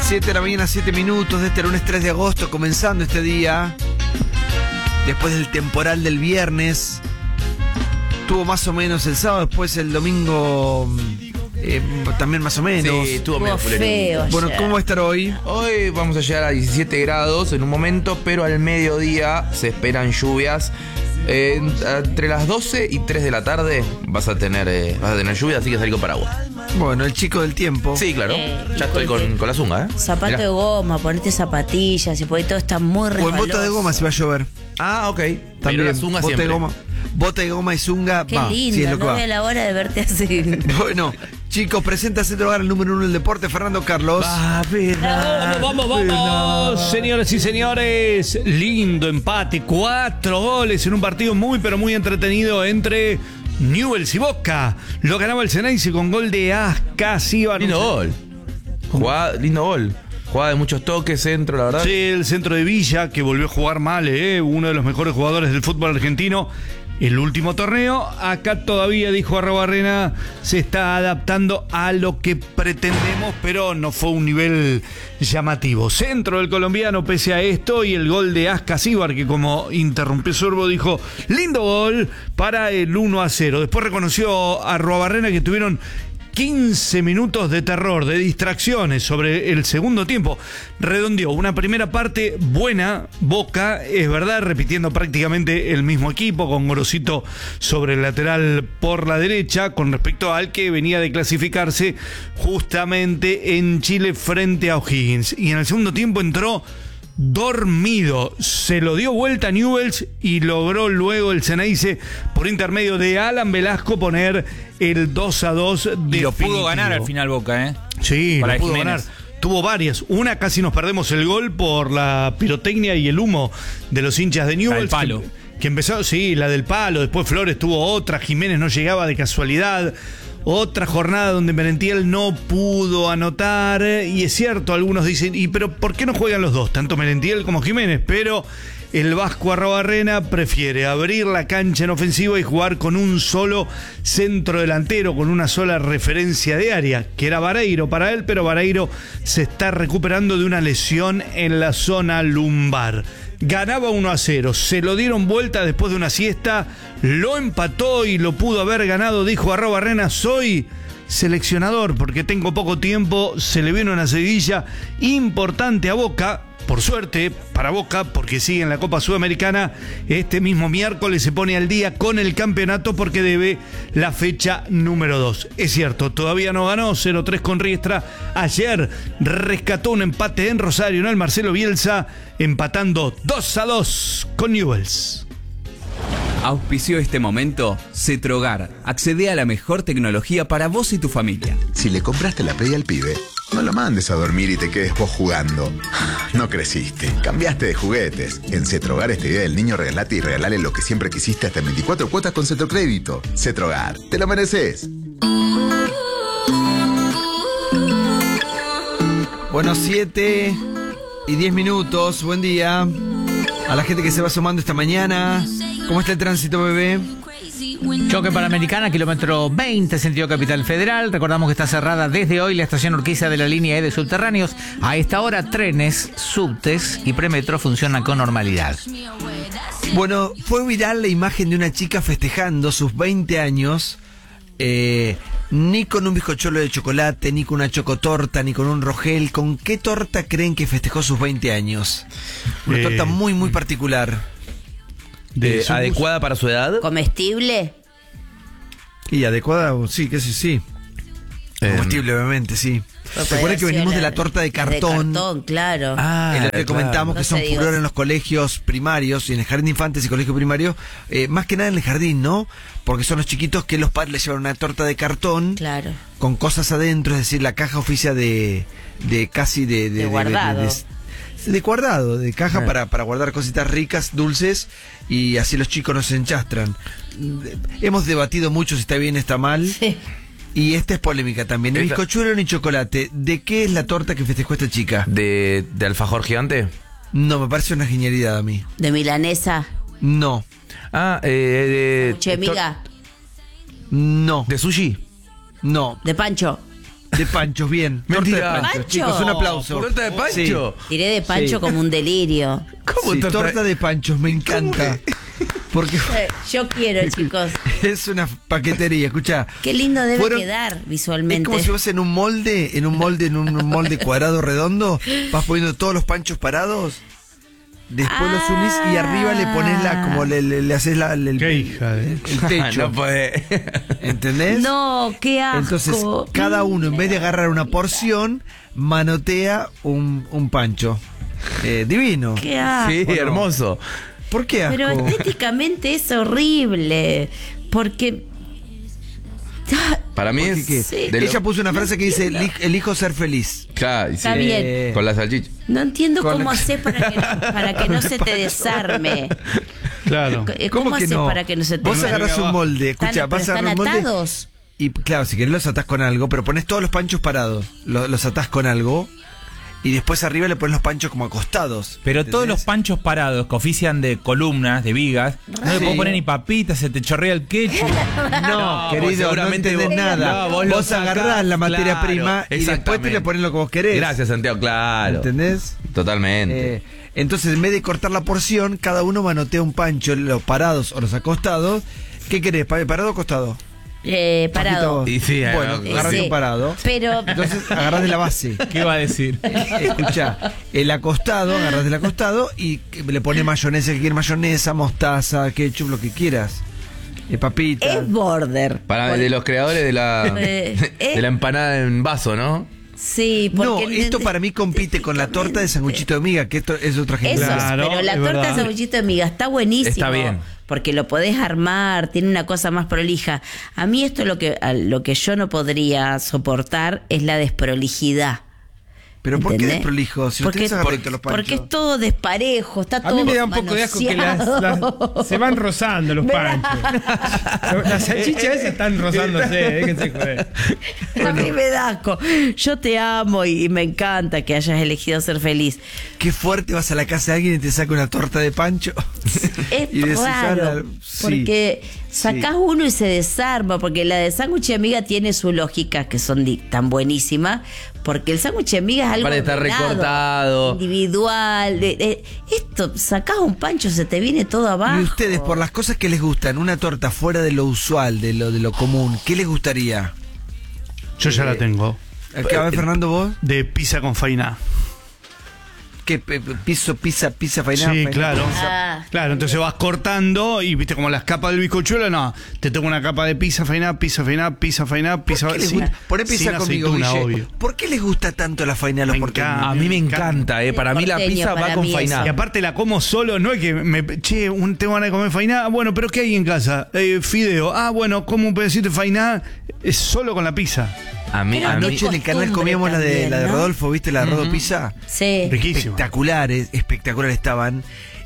7 de la mañana, 7 minutos de este lunes 3 de agosto, comenzando este día. Después del temporal del viernes. Tuvo más o menos el sábado, después el domingo también más o menos. Sí, estuvo medio feo. Bueno, ¿cómo va a estar hoy? Hoy vamos a llegar a 17 grados en un momento, pero al mediodía se esperan lluvias. Entre las 12 y 3 de la tarde vas a tener lluvia, así que salí con paraguas. Bueno, el chico del tiempo. Sí, claro. Ya estoy con la zunga, Zapato Mirá. de goma, ponete zapatillas y por ahí todo está muy O en resbaloso. bota de goma si va a llover. Ah, ok. También, Pero la zunga bota siempre. de goma. Bota de goma y zunga, Qué va. lindo, Sí, es lo que no va. veo la hora de verte así. Bueno, chicos, presenta Centro Hogar, el número 1 del deporte, Fernando Carlos. Vamos, señores y señores. Lindo empate, 4 goles en un partido muy, pero muy entretenido entre Newell's y Boca. Lo ganaba el Ceneice con gol de Ascasíbar. Lindo gol. Lindo gol. Jugada de muchos toques, centro, la verdad. Sí, el centro de Villa, que volvió a jugar mal, uno de los mejores jugadores del fútbol argentino. El último torneo, acá todavía, dijo Arrobarrena, se está adaptando a lo que pretendemos, pero no fue un nivel llamativo. Centro del colombiano pese a esto, y el gol de Ascasíbar, que como interrumpió Sorbo, dijo, lindo gol para el 1-0. Después reconoció a Arrobarrena que tuvieron 15 minutos de terror, de distracciones sobre el segundo tiempo. Redondeó una primera parte buena, Boca, es verdad, repitiendo prácticamente el mismo equipo, con Gorosito sobre el lateral por la derecha, con respecto al que venía de clasificarse justamente en Chile frente a O'Higgins. Y en el segundo tiempo entró dormido, se lo dio vuelta a Newell's y logró luego el Ceneice por intermedio de Alan Velasco poner el 2-2 Y lo pudo definitivo. ganar al final Boca, Sí, para lo pudo Jiménez. ganar. Tuvo varias. Una casi nos perdemos el gol por la pirotecnia y el humo de los hinchas de Newell's. La del palo. Que empezó, sí, la del palo. Después Flores tuvo otra. Jiménez no llegaba de casualidad. Otra jornada donde Merentiel no pudo anotar. Y es cierto, algunos dicen, pero ¿por qué no juegan los dos? Tanto Merentiel como Jiménez. Pero el vasco Arrobarrena prefiere abrir la cancha en ofensiva y jugar con un solo centro delantero, con una sola referencia de área, que era Vareiro para él, pero Vareiro se está recuperando de una lesión en la zona lumbar. Ganaba 1-0, se lo dieron vuelta después de una siesta, lo empató y lo pudo haber ganado, dijo Arrobarrena, soy seleccionador porque tengo poco tiempo, se le viene una seguidilla importante a Boca. Por suerte, para Boca, porque sigue en la Copa Sudamericana, este mismo miércoles se pone al día con el campeonato porque debe la fecha número 2. Es cierto, todavía no ganó, 0-3 con Riestra. Ayer rescató un empate en Rosario, ¿no? El Marcelo Bielsa, empatando 2-2 con Newell's. Auspició este momento Cetrogar. Accede a la mejor tecnología para vos y tu familia. Si le compraste la Play al pibe, no lo mandes a dormir y te quedes vos jugando. No creciste, cambiaste de juguetes. En Cetrogar esta idea del niño regalate y regalale lo que siempre quisiste hasta en 24 cuotas con Cetrocrédito. Cetrogar, te lo mereces. Bueno, 7 y 10 minutos, buen día. A la gente que se va sumando esta mañana. ¿Cómo está el tránsito, bebé? Choque Panamericana, kilómetro 20, sentido Capital Federal. Recordamos que está cerrada desde hoy la estación Urquiza de la línea E de subterráneos. A esta hora, trenes, subtes y premetro funcionan con normalidad. Bueno, fue viral la imagen de una chica festejando sus 20 años, ni con un bizcochuelo de chocolate, ni con una chocotorta, ni con un rogel. ¿Con qué torta creen que festejó sus 20 años? Una torta muy, muy particular. Adecuada para su edad. ¿Comestible? Y adecuada, sí, que sí. Comestible, obviamente, sí. Recuerda que venimos de la torta de cartón. De cartón, claro. En lo que comentamos No que son sé, digo, furor en los colegios primarios y en el jardín de infantes y colegio primario, más que nada en el jardín, ¿no? Porque son los chiquitos que los padres les llevan una torta de cartón, Claro. con cosas adentro, es decir, la caja oficia de casi de guardado. De guardado, de caja para guardar cositas ricas, dulces, y así los chicos no se enchastran. Hemos debatido mucho si está bien o está mal. Sí. Y esta es polémica también. Ni bizcochuelo ni chocolate. ¿De qué es la torta que festejó esta chica? ¿De alfajor gigante? No, me parece una genialidad a mí. ¿De milanesa? No. ¿Chemiga? No. ¿De sushi? No. ¿De pancho? De panchos, bien. Mentira. Torta de panchos, ¿Pancho? chicos, un aplauso. ¿Torta de pancho? Tiré de pancho Sí. como un delirio. ¿Cómo Sí, torta de panchos, me encanta. Porque Yo quiero, chicos. es una paquetería, escuchá. Qué lindo debe Fueron- quedar Es visualmente. como si vos en un molde cuadrado redondo, vas poniendo todos los panchos parados, después los unís y arriba le pones como le haces el Qué hija de... el techo. No puede. ¿Entendés? No, qué asco. Entonces, cada uno, en vez de agarrar una porción, manotea un pancho. Divino. Qué asco. Sí, ¿O no? hermoso. ¿Por qué asco? Pero estéticamente es horrible. Porque. Para mí Porque es. ¿qué? Sí. de lo- Ella puso una frase que dice, elijo ser feliz. Claro, y sí, Está bien. con la salchicha. No entiendo Con cómo la- hacer para que no se te desarme. Claro. ¿Cómo que haces no? para que no se te Vos desarme? agarrás un molde, escucha, Pero vas a están agarrar un molde. atados. Y claro, si querés los atás con algo, pero pones todos los panchos parados, los atás con algo, y después arriba le pones los panchos como acostados. Pero todos ¿entendés? los panchos parados que ofician de columnas, de vigas, no le puedo poner ni papitas, se te chorrea el ketchup. No, vos querido, seguramente no entendés vos- nada. no, vos lo sacás, agarrás la materia claro, prima y después te exactamente. le pones lo que vos querés. Gracias, Santiago, claro. ¿Entendés? Totalmente. Entonces, en vez de cortar la porción, cada uno manotea un pancho, los parados o los acostados. ¿Qué querés? ¿Parado o acostado? Parado. Y sí, Bueno, agarrás sí. un parado. Pero. Entonces agarrás de la base. ¿Qué iba a decir? Escuchá, el acostado, agarrás del acostado y le pones mayonesa, que quieres mayonesa, mostaza, ketchup, lo que quieras. Papita. Es border. De los creadores de la, Eh, de la empanada en vaso, ¿no? Sí, No, porque. esto para mí compite con la torta de sanguchito de miga, que esto es otra gente. Eso, Claro, pero la es torta verdad. de sanguchito de miga está buenísimo. Está bien. Porque lo podés armar, tiene una cosa más prolija. A mí esto lo que yo no podría soportar es la desprolijidad. Pero ¿por qué ¿entendés? desprolijo? Si porque, ustedes agarran todos los panchos. porque es todo desparejo, está A todo mí me da un poco de asco que manoseado. se van rozando los panchos. Las salchichas esas están rozándose, déjense joder. A mí me da asco. Yo te amo y me encanta que hayas elegido ser feliz. Qué fuerte vas a la casa de alguien y te saca una torta de pancho. Es Y decís, raro, "Ala, sí, porque sacás sí". uno y se desarma, porque la de sándwich de amiga tiene su lógica, que son tan buenísimas, porque el sándwich de amiga es algo Para estar ordenado, recortado. individual. Esto, sacás un pancho, se te viene todo abajo. Y ustedes, por las cosas que les gustan, una torta fuera de lo usual, de lo común, ¿qué les gustaría? Yo ya la tengo. Acá va Fernando, vos. De pizza con fainá. ¿Qué? Pizza, fainá. Sí, fainá, claro. Ah. Claro, entonces vas cortando y viste como las capas del bizcochuelo, no. Te toca una capa de pizza fainá, pizza fainá, pizza fainá, pizza ¿Por qué les sin- gusta? Poné pizza sin conmigo, aceituna, Guille. obvio. ¿Por qué les gusta tanto la fainá a los Me porteños? encanta. A mí me encanta, Para mí la Porteño, pizza para va con mí fainá. eso. Y aparte la como solo, no es que tengo ganas de comer fainá. Bueno, pero ¿qué hay en casa? Fideo. Bueno, como un pedacito de fainá, es solo con la pizza. A mí, Pero a mí- Anoche en el canal costumbre comíamos la de también, ¿no? Rodolfo, ¿viste? La de Rodo Pizza. Sí. Riquísimo. Espectaculares estaban.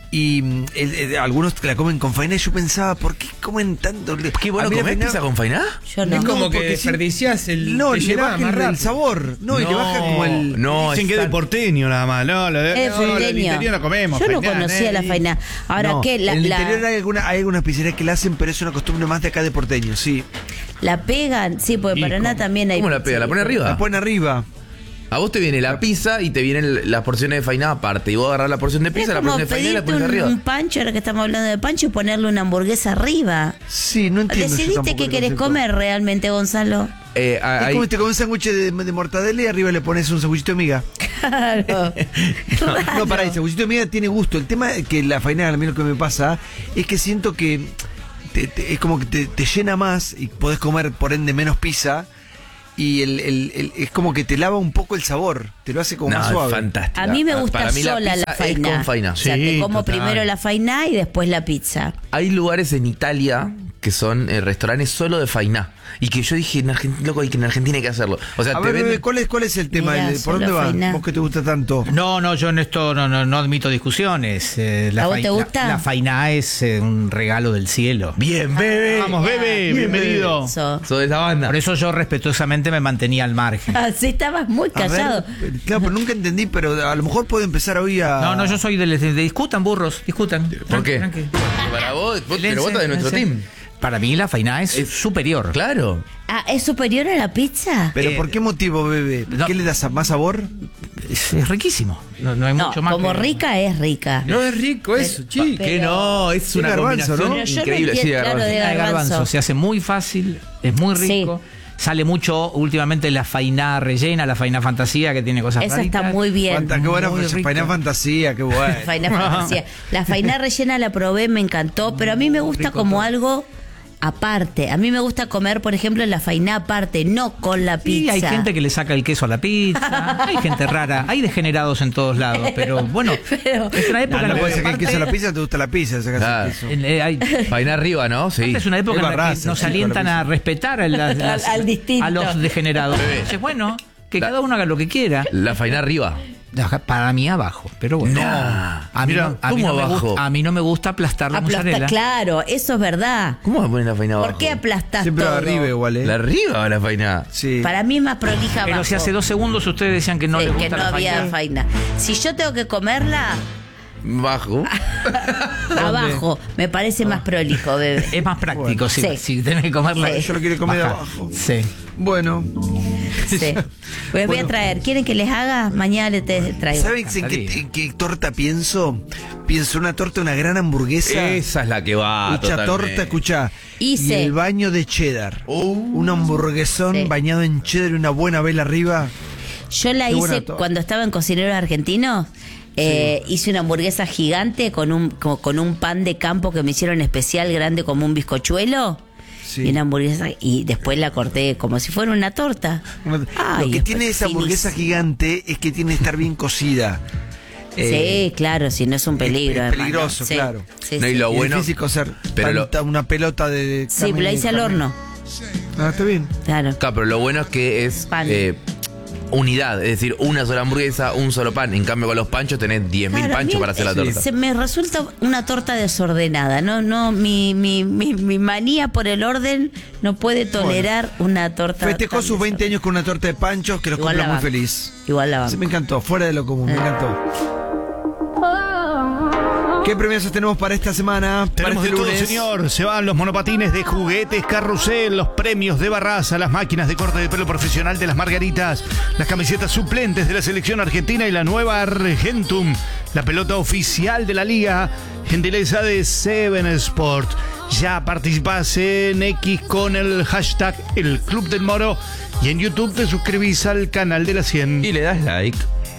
Y algunos que la comen con fainá. Y yo pensaba, ¿por qué comen tanto? ¿Qué bueno A mí la comés fainá- pizza con fainá? Yo no. Es como que porque sí. desperdiciás el. No, te le llenás baja más el rápido. sabor. No, y le baja como el. No, Dicen que es de tan- porteño nada más. No, lo de, Es no, el porteño. interior la comemos. Yo no fainá, conocía la fainá. Ahora, No, ¿qué? en el interior hay algunas pizzerías que la hacen, pero es una costumbre más de acá de porteño, sí. ¿La pegan? Sí, porque en Paraná también hay. ¿Cómo la pega? ¿La pone arriba? La ponen arriba. A vos te viene la pizza y te vienen las porciones de fainá aparte. Y vos agarrás la porción de Es pizza, la como porción de fainá y la pedirte pones arriba. un pancho, ahora que estamos hablando de pancho, y ponerle una hamburguesa arriba. Sí, no entiendo. yo ¿Decidiste tampoco qué el querés concepto. comer realmente, Gonzalo? Es como si te comes un sándwich de mortadela y arriba le pones un sándwichito de miga. Claro. No, pará, el sándwichito de miga tiene gusto. El tema es que la fainá, a mí lo que me pasa, es que siento que es como que te llena más y podés comer, por ende, menos pizza. Y es como que te lava un poco el sabor, te lo hace como más No, suave. es fantástico. A mí me gusta Para mí sola la pizza fainá. Es con fainá. O sea, te Sí, como total. primero la fainá y después la pizza. Hay lugares en Italia que son restaurantes solo de fainá. Y que yo dije, en Argentina, loco, que en Argentina hay que hacerlo. O sea, A te ver, venden... ¿cuál es el tema? Mirá, ¿Por solo dónde va? fainá. Vos que te gusta tanto. No, yo en esto no admito discusiones. ¿A vos te gusta? La fainá es un regalo del cielo. Bien, bebé. Vamos, bebé, bienvenido. Eso. Sos de esa banda. Por eso yo respetuosamente me mantenía al margen. Así estabas muy A ver, callado. claro, pero nunca entendí, pero a lo mejor puedo empezar hoy a... No, yo soy de discutan, burros, discutan. ¿Por qué? Tranqui. Para vos, pero vos Lense, estás de nuestro lense. team. Para mí la fainá es superior. Claro. Ah, ¿es superior a la pizza? ¿Pero por qué motivo, bebé? no. ¿Qué le da más sabor? Es riquísimo. No hay No, mucho más. como que- rica es rica. No es rico eso, chico. Que no, es una garbanzo, combinación ¿no? Pero yo no increíble. Sí, de entiendo, claro, garbanzo. de Hay garbanzo. garbanzo. Se hace muy fácil, es muy rico. Sale mucho últimamente la fainá rellena, la fainá fantasía, que tiene cosas Esa está raritas. muy bien. Qué buena Muy rica. fainá fantasía, qué bueno. Fainá fantasía. La fainá rellena la probé, me encantó, pero a mí me gusta como algo aparte. A mí me gusta comer, por ejemplo, la fainá aparte, no con la Y pizza. hay gente que le saca el queso a la pizza, hay gente rara, hay degenerados en todos lados, pero bueno, Pero- es una época No en la puede que ser que el queso a la aparte- pizza te gusta la pizza, sacas Claro. el queso. hay- Fainá arriba, ¿no? Sí. Es una época en la que barraza, nos chico, alientan la a respetar Al distinto. a los degenerados. Bebé. Entonces, bueno, que cada uno haga lo que quiera. La fainá arriba. Para mí abajo, pero bueno. A mí, Mira, a mí ¿cómo no me abajo? gusta, a mí no me gusta aplastar la Aplasta, mozzarella. claro, eso es verdad. ¿Cómo me ponen la fainá abajo? ¿Por qué aplastás Siempre todo? arriba igual, ¿eh? ¿La arriba o la fainá? Sí. Para mí es más prolija Pero abajo. si hace 2 segundos ustedes decían que no Sí, les gusta que no la había fainá. faina. Si yo tengo que comerla, Bajo. abajo, me parece más prolijo, bebé. Es más práctico, sí. Sí. Si tenés que comerla. Sí. Yo lo quiero comer de baja. abajo. Sí. Bueno, Sí. Voy a traer. ¿Quieren que les haga? Mañana les traigo. ¿saben en qué torta pienso? Pienso una torta, una gran hamburguesa. Esa es la que va. Escucha, torta, totalmente. escucha. Hice. Y el baño de cheddar. Un hamburguesón Sí. bañado en cheddar y una buena vela arriba. Yo la Qué buena hice torta. cuando estaba en Cocineros Argentinos. Hice una hamburguesa gigante con un pan de campo que me hicieron especial, grande como un bizcochuelo. Sí. Y una hamburguesa, y después la corté como si fuera una torta. Ay, Lo que es tiene esa hamburguesa finísima. gigante es que tiene que estar bien cocida. Sí, claro, si no es un peligro. es además, peligroso, ¿no? Sí, claro. sí, No, y sí. lo Y bueno. es difícil cocer pero una pelota de Sí, pero la hice al horno. Ah, está bien. Claro. Claro, pero lo bueno es que es Pan. unidad. Es decir, una sola hamburguesa, un solo pan. En cambio, con los panchos tenés 10.000 Claro, panchos bien, para hacer la torta. Se me resulta una torta desordenada. No, mi manía por el orden no puede tolerar una torta. Festejó tan sus 20 años con una torta de panchos que los Igual compra la muy banco. feliz. Igual la Sí, banco. me encantó, fuera de lo común, me encantó. ¿Qué premios tenemos para esta semana? Tenemos para de este todo, lunes? señor. Se van los monopatines de juguetes Carrusel, los premios de Barraza, las máquinas de corte de pelo profesional de las Margaritas, las camisetas suplentes de la selección argentina y la nueva Argentum, la pelota oficial de la liga, gentileza de Seven Sport. Ya participás en X con el hashtag El Club del Moro y en YouTube te suscribís al canal de la 100. Y le das like.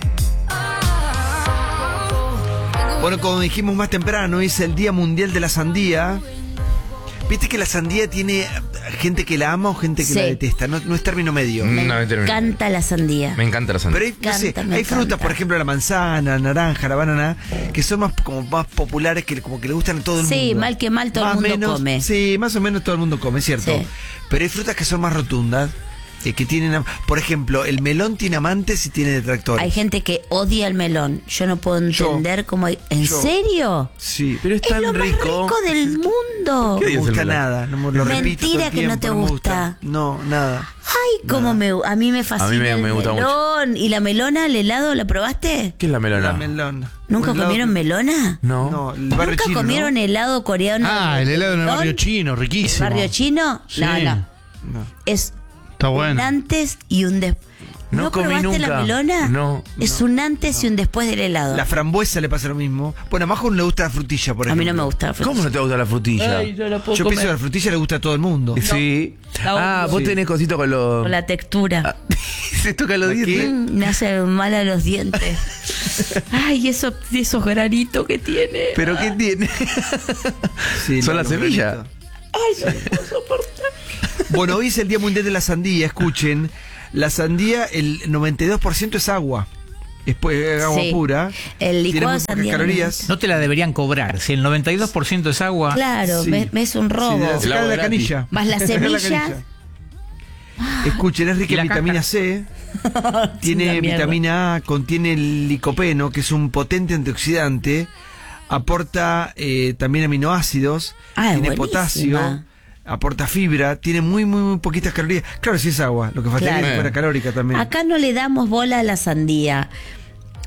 Bueno, como dijimos más temprano, es el Día Mundial de la Sandía. Viste que la sandía tiene gente que la ama o gente que Sí. la detesta, no es término medio. Me No, termino. encanta la sandía. Me encanta la sandía. Pero hay, no sé, encanta, me hay frutas, encanta. por ejemplo, la manzana, la naranja, la banana, que son más como más populares, que como que le gustan a todo el mundo. Sí, mal que mal todo el Más o mundo menos, come. Sí, más o menos todo el mundo come, es cierto. Sí. Pero hay frutas que son más rotundas, que tienen, por ejemplo, el melón tiene amantes y tiene detractores. Hay gente que odia el melón. Yo no puedo entender cómo hay... ¿En Yo. serio? Sí, Pero es Es tan lo más rico. rico del mundo. no me dice el gusta melón? nada, no lo repito todo Mentira el que no tiempo, te me gusta. No, nada. Ay, cómo a mí me fascina A mí me el gusta mucho. melón. ¿Y la melona, el helado, la probaste? ¿Qué es la melona? La melón. ¿Nunca Un helado- comieron melona? No. No, el barrio ¿Nunca chino, comieron ¿no? helado coreano? Ah, el helado en el melón? barrio chino, riquísimo. ¿Barrio chino? Sí. No. No. Es Está bueno. un antes y un después. No ¿No comí probaste nunca. la melona? No, Es un antes y un después del helado. La frambuesa le pasa lo mismo. Bueno, a Majo no le gusta la frutilla, por A ejemplo. mí no me gusta la fruta. ¿Cómo no te gusta la frutilla? Yo pienso que la frutilla le gusta a todo el mundo. Sí. La Vos Sí. tenés cosito con los. Por la textura. Se toca los ¿Qué? dientes. Me hace mal a los dientes. Ay, esos granitos que tiene. ¿Pero qué tiene? Sí, Son no, las los semillas. granitos. Bueno, hoy es el Día Mundial de la Sandía, escuchen. La sandía, el 92% es agua. Es agua Sí. pura. El Tiene licuado muy de pocas sandía calorías. No te la deberían cobrar. Si el 92% es agua, Claro, Sí. me es un robo. Sí, de El sacar agua la gratis. canilla. Más la Sacar semilla. canilla. Escuchen, es rica ¿Y la en vitamina caca? C. Una Tiene mierda. vitamina A, contiene el licopeno, que es un potente antioxidante. Aporta también aminoácidos. Ah, tiene buenísima. potasio. Aporta fibra. Tiene muy poquitas calorías. Claro, si es agua. Lo que faltaría Claro. es que fuera calórica también. Acá no le damos bola a la sandía.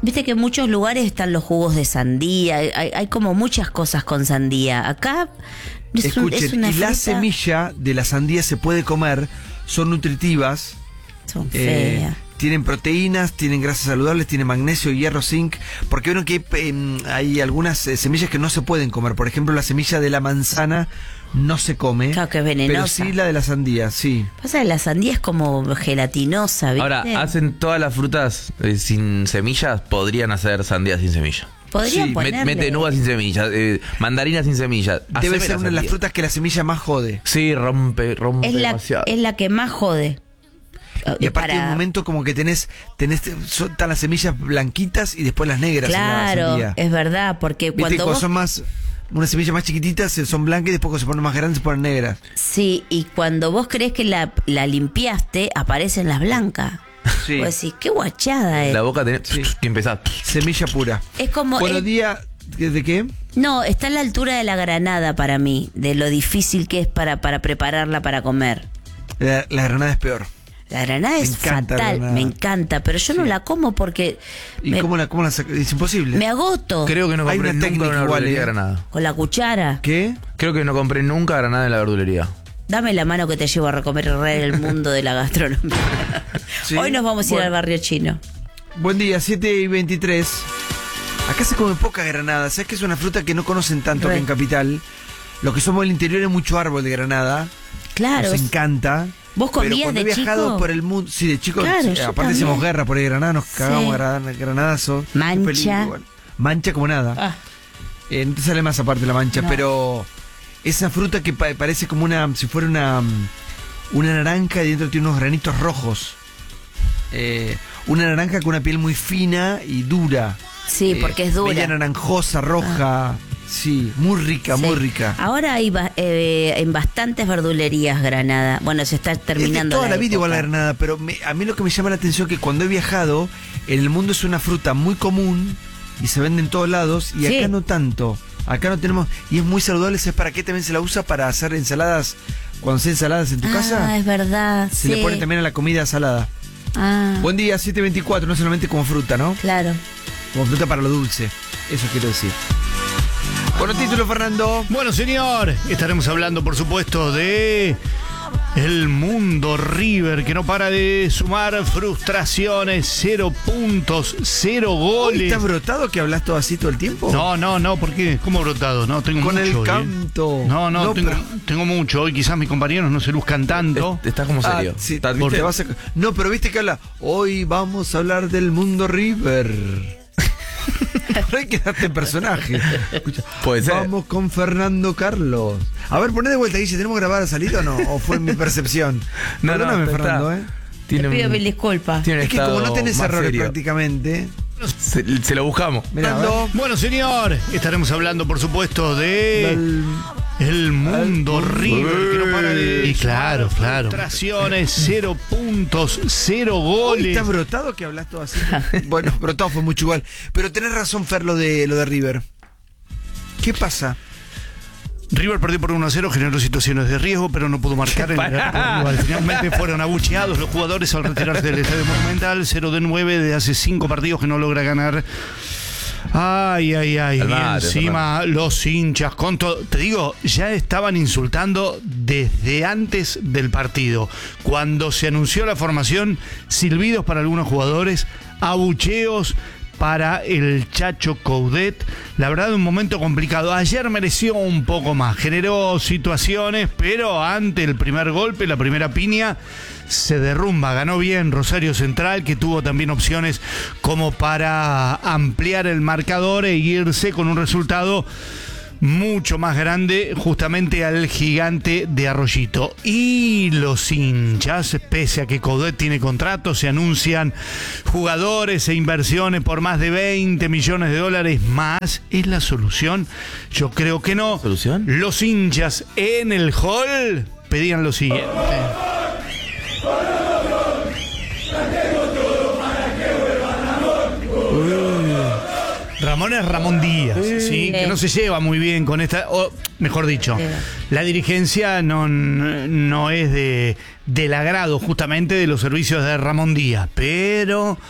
Viste que en muchos lugares están los jugos de sandía, hay como muchas cosas con sandía. Acá es Escuchen, una y la fruta- semilla de la sandía se puede comer, son nutritivas, Son feas. tienen proteínas, tienen grasas saludables, tienen magnesio, hierro, zinc, porque vieron que hay algunas semillas que no se pueden comer. Por ejemplo, la semilla de la manzana no se come, Claro, que es venenosa. pero sí la de la sandía, sí. Pasa que la sandía es como gelatinosa, ¿viste? Ahora, hacen todas las frutas sin semillas, podrían hacer sandía sin semilla. Podrían sí, ponerle... Meten uvas sin semillas, mandarinas sin semillas. Debe Haceme ser la una de las sandía. frutas que la semilla más jode. Sí, rompe demasiado. es la que más jode. Y aparte de un momento como que tenés están las semillas blanquitas y después las negras en la Claro, sandía. es verdad, porque Viste, cuando cuando vos... son más, unas semillas más chiquititas son blancas y después cuando se ponen más grandes se ponen negras. Sí, y cuando vos crees que la limpiaste, aparecen las blancas. Sí. Vos decís, qué guachada es. La boca tenés que empezar. Semilla pura. Es como... Buenos días. ¿De qué? No, está a la altura de la granada para mí, de lo difícil que es para prepararla para comer. La granada es peor. La granada Me es encanta la fatal, granada. me encanta, pero yo no la como porque ¿Y cómo la sacas? Es imposible. me agoto Creo que no Hay compré una nunca técnica una igual, verdulería ¿eh? granada. con la cuchara. ¿Qué? Creo que no compré nunca granada en la verdulería. Dame la mano que te llevo a recorrer el mundo de la gastronomía. Sí. Hoy nos vamos a ir Bueno. al barrio chino. Buen día, 7:23. Acá se come poca granada. ¿Sabes que es una fruta que no conocen tanto Re. que en Capital? Lo que somos del interior es mucho árbol de granada. Claro. Nos encanta. ¿Vos Pero comías cuando de he viajado chico? por el mundo, sí, de chico, Claro, sí, yo aparte también. hacemos guerra por ahí Granada, nos cagamos Sí. granadazo. Mancha. Qué peligro, bueno. Mancha como nada. Ah, No te sale más aparte la mancha, No. pero esa fruta que parece como si fuera una naranja y dentro tiene unos granitos rojos. Una naranja con una piel muy fina y dura. sí, porque es dura. Media naranjosa, roja. Sí, muy rica, Sí. muy rica. Ahora hay en bastantes verdulerías Granada. Bueno, se está Es de terminando toda la vida igual la época. granada, pero a mí lo que me llama la atención es que cuando he viajado, en el mundo es una fruta muy común y se vende en todos lados y Sí. acá no tanto. Acá no tenemos, y es muy saludable. ¿Sabes para qué también se la usa? Para hacer ensaladas, cuando haces ensaladas en tu casa, Ah, es verdad. se sí. le pone también a la comida salada. Ah, Buen día, 7:24, no solamente como fruta, ¿no? claro. Como fruta para lo dulce, eso quiero decir. Bueno, título, Fernando. Bueno, señor, estaremos hablando, por supuesto, de el mundo River, que no para de sumar frustraciones, 0 puntos, 0 ¿Hoy goles. estás brotado que hablas todo así todo el tiempo? No, ¿por qué? ¿Cómo brotado? No, tengo Con mucho el hoy, ¿eh? canto. No, pero- tengo mucho. Hoy quizás mis compañeros no se luzcan tanto. Estás como serio. Sí, Estás- te ¿viste? vas a- No, pero viste que habla. Hoy vamos a hablar del mundo River. No hay que darte en personaje. Escucha, Puede ser. Vamos con Fernando Carlos. A ver, poné de vuelta ahí si tenemos que grabar a salida o no. ¿O fue mi percepción? Perdóname, está- Fernando, Te pido mil disculpas. tiene un Es que como no estado tenés más errores serio. prácticamente. Se lo buscamos. Mirá, a ver. Fernando. Bueno, señor, estaremos hablando, por supuesto, de el mundo River, que no para de Y claro. Frustraciones, 0 puntos, 0 Hoy goles. estás brotado que hablas todo así. Bueno, brotado fue mucho igual. Pero tenés razón, Fer, lo de River. ¿Qué pasa? River perdió por 1-0, generó situaciones de riesgo, pero no pudo marcar en el rival. Finalmente fueron abucheados los jugadores al retirarse del Estadio Monumental. 0 de 9 de hace 5 partidos que no logra ganar. Ay. Y Calmate, encima los hinchas, con todo. Te digo, ya estaban insultando desde antes del partido. Cuando se anunció la formación, silbidos para algunos jugadores, abucheos para el Chacho Coudet. La verdad, un momento complicado. Ayer mereció un poco más, generó situaciones, pero ante el primer golpe, la primera piña, se derrumba. Ganó bien Rosario Central, que tuvo también opciones como para ampliar el marcador e irse con un resultado mucho más grande justamente al Gigante de Arroyito. Y los hinchas, pese a que Coudet tiene contrato, se anuncian jugadores e inversiones por más de 20 millones de dólares más. ¿Es la solución? Yo creo que no. ¿Solución? Los hinchas en el hall pedían lo siguiente. Ramón es Ramón Díaz, ¿sí? Que no se lleva muy bien con esta, o mejor dicho, la dirigencia no es del agrado justamente de los servicios de Ramón Díaz, pero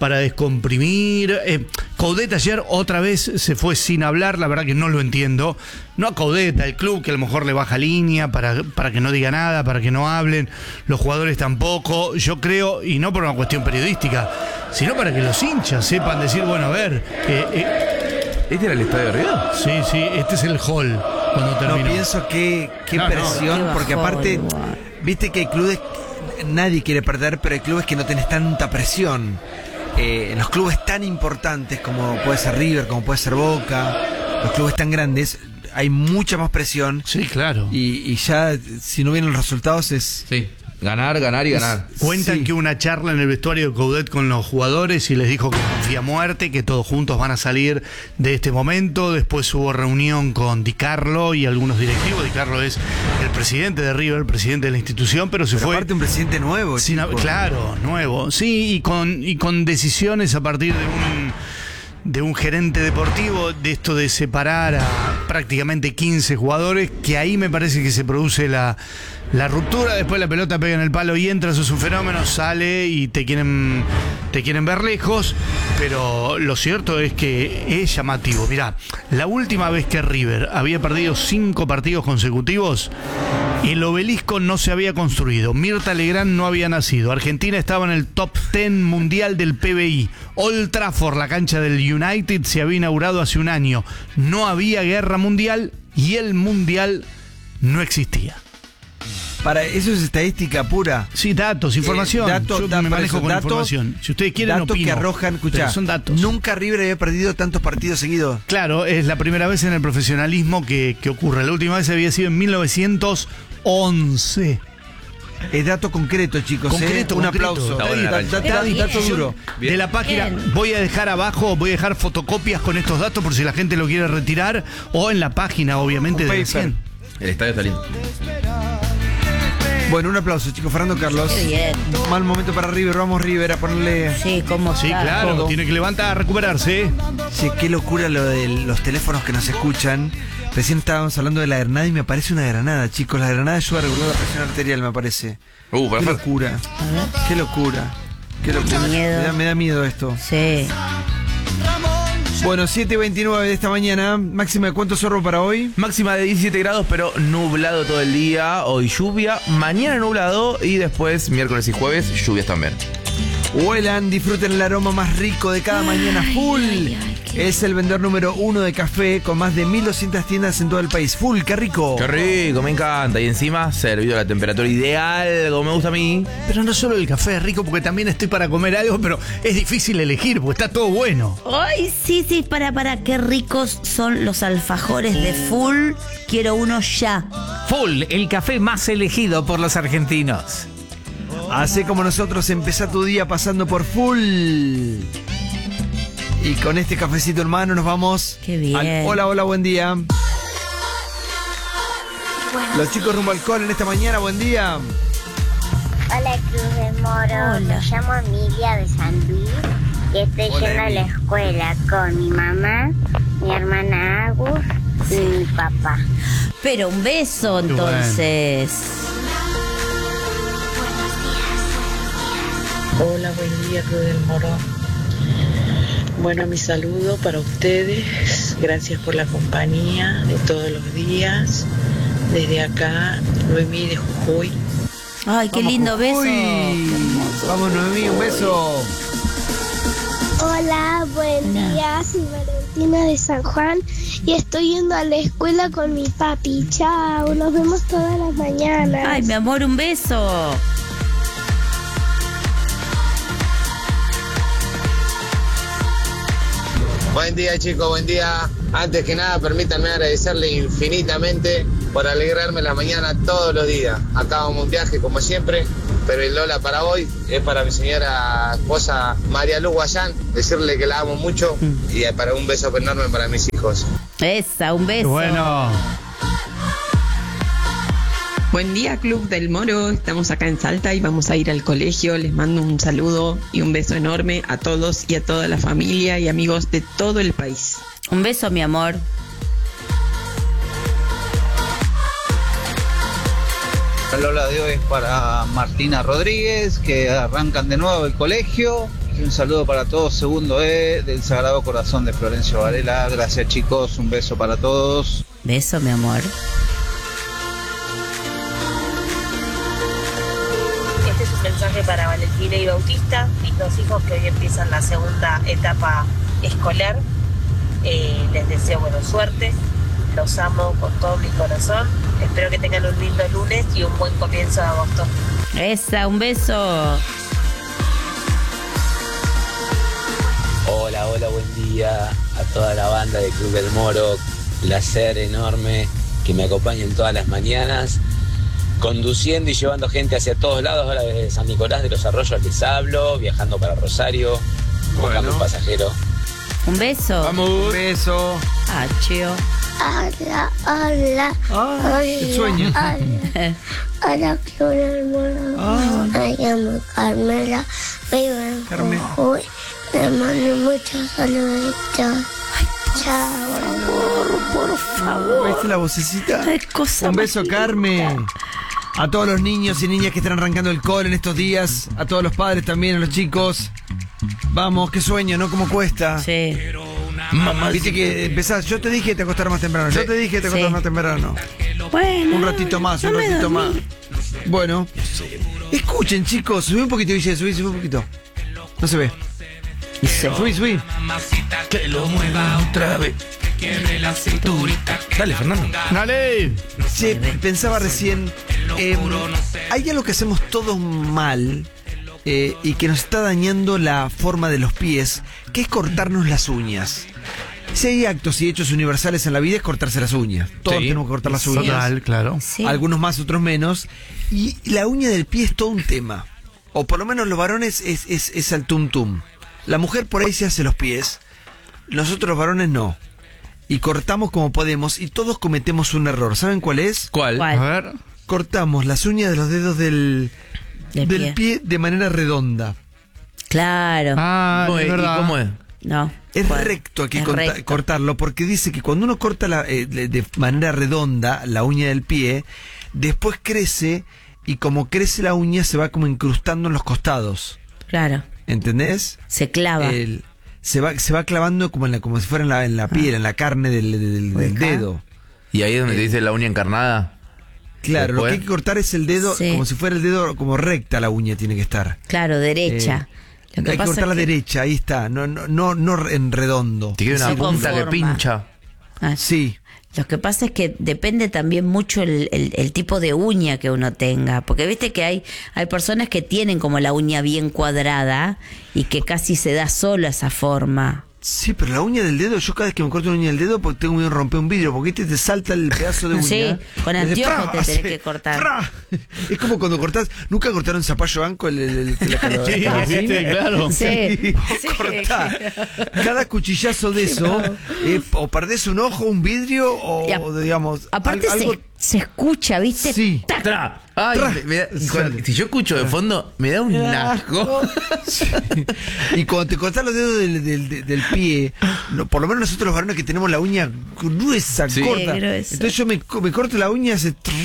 para descomprimir. Coudet ayer otra vez se fue sin hablar, la verdad que no lo entiendo. No a Coudet, al club que a lo mejor le baja línea para que no diga nada, para que no hablen, los jugadores tampoco, yo creo, y no por una cuestión periodística, sino para que los hinchas sepan decir, bueno, a ver, ¿este era el estadio de River? Sí, este es el hall cuando terminó. No, pienso que qué presión, Qué porque bajón, aparte, igual. viste que hay clubes, nadie quiere perder, pero hay clubes que no tenés tanta presión. En los clubes tan importantes como puede ser River, como puede ser Boca, los clubes tan grandes, hay mucha más presión. Sí, claro. Y ya, si no vienen los resultados, es... Sí. Ganar y ganar. Cuentan Sí. que hubo una charla en el vestuario de Coudet con los jugadores y les dijo que confía a muerte, que todos juntos van a salir de este momento. Después hubo reunión con Di Carlo y algunos directivos. Di Carlo es el presidente de River, el presidente de la institución, pero se Pero fue... aparte un presidente nuevo. sin chico. claro, nuevo. Sí, y con decisiones a partir de un gerente deportivo, de esto de separar a prácticamente 15 jugadores, que ahí me parece que se produce la ruptura. Después la pelota pega en el palo y entra, eso es un fenómeno, sale y te quieren ver lejos, pero lo cierto es que es llamativo. Mirá, la última vez que River había perdido 5 partidos consecutivos, el obelisco no se había construido, Mirta Legrand no había nacido, Argentina estaba en el top 10 mundial del PBI, Old Trafford, la cancha del United, se había inaugurado hace un año, no había guerra mundial y el mundial no existía. Para eso es estadística pura. Sí, datos, información. Yo me manejo con información. Si ustedes quieren, datos opino, que arrojan, pero escuchá, son datos. Nunca River había perdido tantos partidos seguidos. Claro, es la primera vez en el profesionalismo que ocurre. La última vez había sido en 1911. Es dato concreto, chicos. Concreto, Un concreto. aplauso. Está bueno la cancha. Dato duro. De la página, Bien. voy a dejar abajo, voy a dejar fotocopias con estos datos por si la gente lo quiere retirar, o en la página, obviamente, Un de paper. 100. El estadio está lindo. Bueno, un aplauso, chicos. Fernando Carlos. Qué bien. Mal momento para River. Vamos, River, a ponerle... Sí, cómo Sí, está. claro, todo. tiene que levantar a recuperarse. Sí, qué locura lo de los teléfonos que nos escuchan. Recién estábamos hablando de la granada y me aparece una granada, chicos. La granada ayuda a regular la presión arterial, me parece. Qué Perfecto. locura. Qué locura. Qué locura. Miedo. Me da miedo esto. Sí. Bueno, 7:29 de esta mañana. Máxima de cuánto sorbo para hoy. Máxima de 17 grados, pero nublado todo el día. Hoy lluvia, mañana nublado y después miércoles y jueves lluvias también. Huelan, disfruten el aroma más rico de cada mañana full. Es el vendedor número 1 de café con más de 1200 tiendas en todo el país. Full, qué rico. Qué rico, me encanta. Y encima servido a la temperatura ideal, como me gusta a mí. Pero no solo el café es rico, porque también estoy para comer algo, pero es difícil elegir, porque está todo bueno. Ay, sí, para, qué ricos son los alfajores de Full. Quiero uno ya. Full, el café más elegido por los argentinos. Hace como nosotros, empezá tu día pasando por Full. Y con este cafecito en mano nos vamos. Qué bien. Hola, buen día. Los chicos rumbo al cole en esta mañana, buen día. Hola, Cruz del Moro. Hola. Me llamo Emilia de San Luis y estoy Hola, yendo a la Emi. escuela con mi mamá, mi hermana Agus y mi papá. Pero un beso, entonces. Hola, buen día, Cruz del Moro. Bueno, mi saludo para ustedes. Gracias por la compañía de todos los días. Desde acá, Noemí de Jujuy. Ay, qué Vamos, lindo beso. Jujuy. Qué hermoso. Vamos, Noemí, un beso. Hola, buen día. Soy Valentina de San Juan y estoy yendo a la escuela con mi papi. Chao, nos vemos todas las mañanas. Ay, mi amor, un beso. Buen día, chicos, buen día. Antes que nada, permítanme agradecerle infinitamente por alegrarme la mañana todos los días. Acabamos un viaje como siempre, pero el Lola para hoy es para mi señora esposa María Luz Guayán, decirle que la amo mucho y para un beso enorme para mis hijos. Esa, un beso. Bueno. Buen día, Club del Moro. Estamos acá en Salta y vamos a ir al colegio. Les mando un saludo y un beso enorme a todos y a toda la familia y amigos de todo el país. Un beso, mi amor. El Lola de hoy es para Martina Rodríguez, que arrancan de nuevo el colegio y un saludo para todos. Segundo E del Sagrado Corazón de Florencio Varela. Gracias, chicos. Un beso para todos. Beso, mi amor. Este es un mensaje para Valentina y Bautista, mis dos hijos que hoy empiezan la segunda etapa escolar. Les deseo buena suerte, los amo con todo mi corazón. Espero que tengan un lindo lunes y un buen comienzo de agosto. Esa, un beso. Hola, buen día a toda la banda de Club del Moro. Placer enorme que me acompañen todas las mañanas, conduciendo y llevando gente hacia todos lados. Ahora desde San Nicolás de los Arroyos les hablo, viajando para Rosario, buscando un pasajero. Un beso. Vamos. Un beso. Achio. Hola, hola. Qué sueño. Hola, Club del Moro. Me llamo Carmela. Vivo en Jujuy. Le mando muchos saluditos. Chao. Por favor. ¿Viste la vocecita? Qué cosa Un beso, más Carmen. A todos los niños y niñas que están arrancando el cole en estos días. A todos los padres también, a los chicos. Vamos, qué sueño, ¿no? ¿Cómo cuesta? Sí. Mamá, viste que empezás. Yo te dije que te acostara más temprano. Yo te dije que te acostara más temprano. Bueno. Un ratito más, un ratito más. Bueno. Escuchen, chicos. Subí un poquito, Guille. Subí un poquito. No se ve. Subí. Que lo mueva otra vez. Dale, Fernando. Dale. Sí, pensaba recién. Hay algo que hacemos todos mal y que nos está dañando la forma de los pies, que es cortarnos las uñas. Si hay actos y hechos universales en la vida es cortarse las uñas. Todos tenemos que cortar las uñas. Total, claro. Sí. Algunos más, otros menos. Y la uña del pie es todo un tema. O por lo menos los varones es el tum. La mujer por ahí se hace los pies. Nosotros los varones no. Y cortamos como podemos y todos cometemos un error. ¿Saben cuál es? ¿Cuál? A ver. Cortamos las uñas de los dedos del pie de manera redonda. Claro. Ah, es verdad. ¿Y cómo es? No. Es recto, hay que cortarlo, porque dice que cuando uno corta de manera redonda la uña del pie, después crece y como crece la uña se va como incrustando en los costados. Claro. ¿Entendés? Se clava. Se va clavando como si fuera en la piel, en la carne del dedo. ¿Y ahí es donde te dice la uña encarnada? Claro, Después. lo que hay que cortar es el dedo, Sí. como si fuera el dedo, como recta la uña tiene que estar. Claro, derecha. Lo Hay que pasa cortar la es que- derecha, ahí está, no en redondo. Te queda una Se punta que conforma. pincha. Ah, Sí. Lo que pasa es que depende también mucho el tipo de uña que uno tenga. Porque viste que hay personas que tienen como la uña bien cuadrada y que casi se da solo esa forma. Sí, pero la uña del dedo, yo cada vez que me corto una uña del dedo porque tengo miedo de romper un vidrio, porque te salta el pedazo de uña. Sí, con Y hace anteojos te hace tenés que cortar. ¡fra! Es como cuando cortás, ¿nunca cortaron zapallo banco la Sí, claro. Sí. Cortá. Cada cuchillazo de eso, o perdés un ojo, un vidrio, o digamos. Aparte algo. se escucha, ¿viste? Sí. ¡Tac! Tra. Ay, si yo escucho de fondo, me da un asco. Sí. Y cuando te cortás los dedos del pie, por lo menos nosotros los varones que tenemos la uña gruesa, Sí. corta. Sí, gruesa. Entonces yo me corto la uña,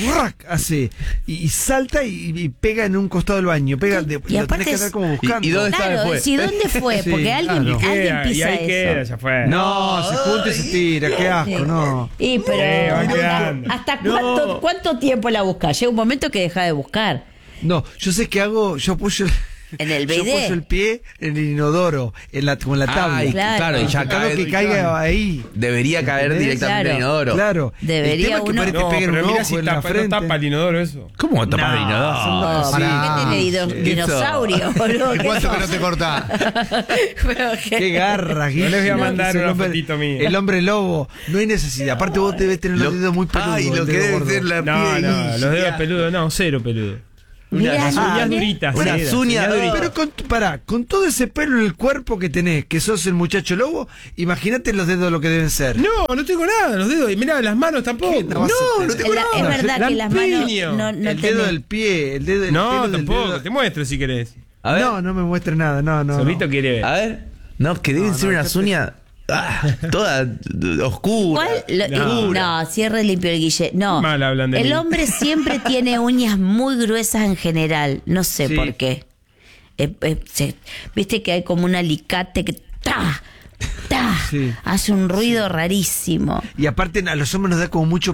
hace y salta y pega en un costado del baño. Pega, Y lo tenés aparte que hacer como ¿Y buscando. dónde está Claro, después? ¿sí dónde fue? Sí, Porque alguien claro. Queda, y pisa ahí queda, eso. ya fue. No, se junta y se tira, qué asco, no. Y pero van quedando. ¿hasta cuánto tiempo la buscas? Llega un momento que deja de buscar. No, yo sé qué hago, yo apoyo En el yo bidet. apoyo el pie en el inodoro, con la tabla. Ay, Claro. y ya Tratando cae. que caiga ahí. Debería caer ¿Entendés? directamente en el inodoro. Claro. Debería El tema es que uno- te No, peguen pero un mira ojo si en la no frente. tapa el inodoro eso. ¿Cómo tapar el inodoro? No, ¿Qué sí. tiene dinosaurio, boludo? ¿Qué ¿Cuánto sos? que no te cortás? Pero qué- Qué garra, No les voy a mandar Es el una hombre- fotito mía. El hombre lobo. No hay necesidad. Aparte vos debes tener los dedos muy peludos. Ay, lo el que dedo debe gordo. ser la No, piel. no, los dedos peludos, no, cero peludo. Mirá, Las uñas mirá. duritas. Unas seguidas, uñas duritas. Pero con todo ese pelo en el cuerpo que tenés, que sos el muchacho lobo, imagínate los dedos lo que deben ser. No tengo nada, los dedos. Y mirá, las manos tampoco. ¿Qué no vas a tener? tengo Es verdad que las manos Lampiño. no el dedo tenés. del pie, el dedo del No, pelo del tampoco. dedo. Te muestro si querés. A ver. No me muestres nada, no. Solito quiere ver. A ver. No, que deben ser unas uñas todas oscuras. ¿Cuál? No, cierre limpio el Guille. No. Mal hablan de el mí. hombre siempre tiene uñas muy gruesas en general. No sé Sí. por qué. viste que hay como un alicate que ¡ta! ¡ta! Sí. Hace un ruido rarísimo. Y aparte a los hombres nos da como mucho